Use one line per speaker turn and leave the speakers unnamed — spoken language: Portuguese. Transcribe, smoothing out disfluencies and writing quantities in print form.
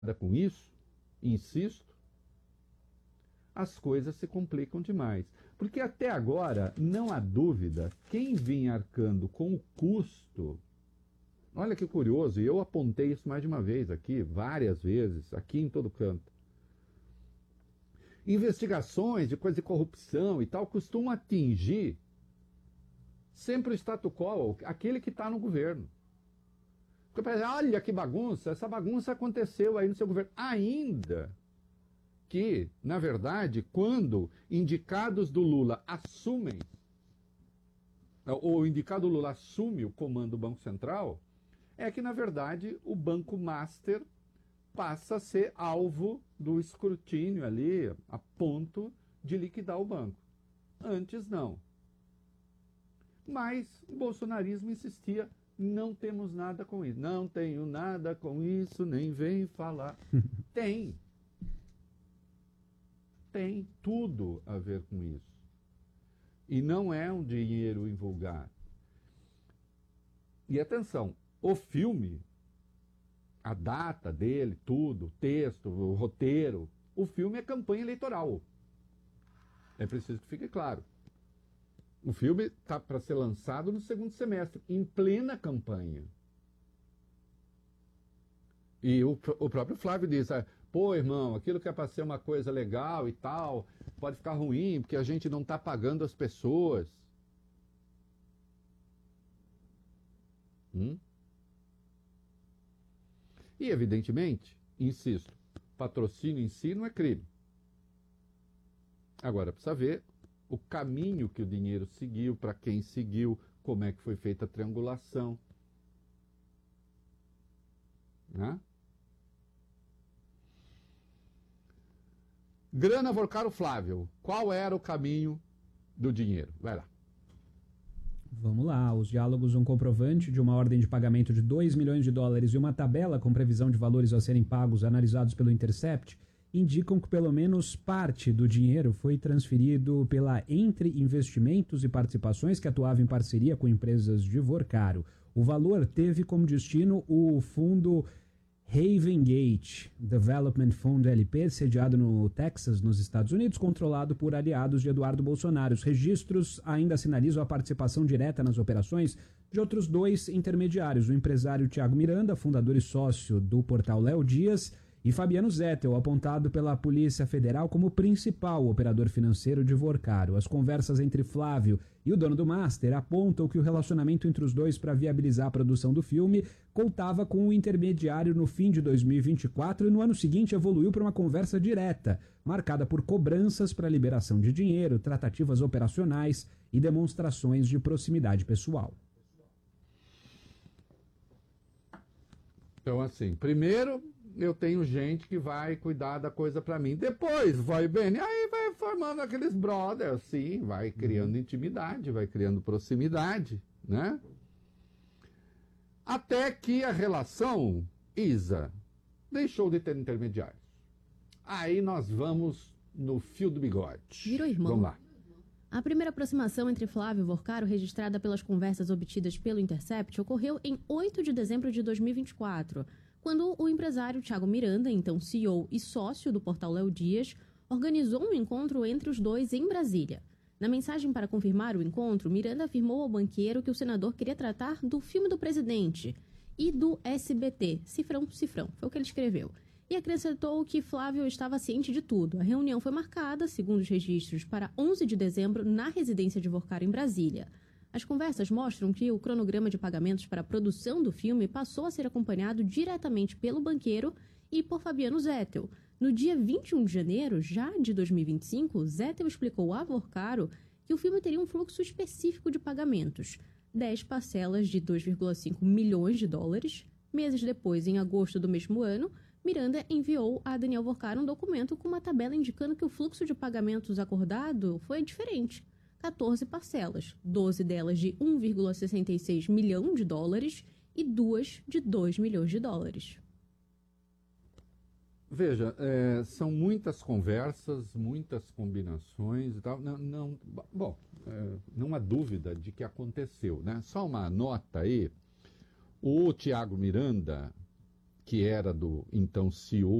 com isso, insisto, as coisas se complicam demais. Porque até agora, não há dúvida, quem vinha arcando com o custo. Olha que curioso, e eu apontei isso mais de uma vez aqui, várias vezes, aqui em todo canto. Investigações de coisa de corrupção e tal costumam atingir sempre o status quo, aquele que está no governo. Porque parece, olha que bagunça, essa bagunça aconteceu aí no seu governo. Ainda que, na verdade, quando indicados do Lula assumem, ou o indicado Lula assume o comando do Banco Central, é que, na verdade, o Banco Master passa a ser alvo do escrutínio ali, a ponto de liquidar o banco. Antes, não. Mas o bolsonarismo insistia, não temos nada com isso. Não tenho nada com isso, nem vem falar. Tem. Tem tudo a ver com isso. E não é um dinheiro invulgar. E atenção, o filme, a data dele, tudo, o texto, o roteiro, o filme é campanha eleitoral. É preciso que fique claro. O filme está para ser lançado no segundo semestre, em plena campanha. E o próprio Flávio diz, pô, irmão, aquilo que é para ser uma coisa legal e tal, pode ficar ruim, porque a gente não está pagando as pessoas. E, evidentemente, insisto, patrocínio em si não é crime. Agora, precisa ver o caminho que o dinheiro seguiu, para quem seguiu, como é que foi feita a triangulação. Né? Grana Vorcaro Flávio, qual era o caminho do dinheiro? Vai lá.
Vamos lá, os diálogos, um comprovante de uma ordem de pagamento de 2 milhões de dólares e uma tabela com previsão de valores a serem pagos analisados pelo Intercept indicam que pelo menos parte do dinheiro foi transferido pela Entre Investimentos e Participações, que atuava em parceria com empresas de Vorcaro. O valor teve como destino o fundo Haven Gate Development Fund LP, sediado no Texas, nos Estados Unidos, controlado por aliados de Eduardo Bolsonaro. Os registros ainda sinalizam a participação direta nas operações de outros dois intermediários, o empresário Thiago Miranda, fundador e sócio do portal Léo Dias, e Fabiano Zettel, apontado pela Polícia Federal como principal operador financeiro de Vorcaro. As conversas entre Flávio e o dono do Master apontam que o relacionamento entre os dois para viabilizar a produção do filme contava com o intermediário no fim de 2024 e no ano seguinte evoluiu para uma conversa direta, marcada por cobranças para liberação de dinheiro, tratativas operacionais e demonstrações de proximidade pessoal.
Então, assim, primeiro eu tenho gente que vai cuidar da coisa para mim. Depois, vai bem, aí vai formando aqueles brothers, sim, vai criando intimidade, vai criando proximidade, né? Até que a relação, Isa, deixou de ter intermediários. Aí nós vamos no fio do bigode.
Virou irmão.
Vamos lá.
A primeira aproximação entre Flávio e Vorcaro, registrada pelas conversas obtidas pelo Intercept, ocorreu em 8 de dezembro de 2024, quando o empresário Thiago Miranda, então CEO e sócio do portal Léo Dias, organizou um encontro entre os dois em Brasília. Na mensagem para confirmar o encontro, Miranda afirmou ao banqueiro que o senador queria tratar do filme do presidente e do SBT, Cifrão, Cifrão, foi o que ele escreveu. E acrescentou que Flávio estava ciente de tudo. A reunião foi marcada, segundo os registros, para 11 de dezembro na residência de Vorcaro em Brasília. As conversas mostram que o cronograma de pagamentos para a produção do filme passou a ser acompanhado diretamente pelo banqueiro e por Fabiano Zettel. No dia 21 de janeiro, já de 2025, Zettel explicou a Vorcaro que o filme teria um fluxo específico de pagamentos, 10 parcelas de 2,5 milhões de dólares. Meses depois, em agosto do mesmo ano, Miranda enviou a Daniel Vorcaro um documento com uma tabela indicando que o fluxo de pagamentos acordado foi diferente. 14 parcelas, 12 delas de 1,66 milhão de dólares e 2 de 2 milhões de dólares.
Veja, são muitas conversas, muitas combinações e tal. Não há dúvida de que aconteceu, né? Só uma nota aí. O Thiago Miranda, que era do então CEO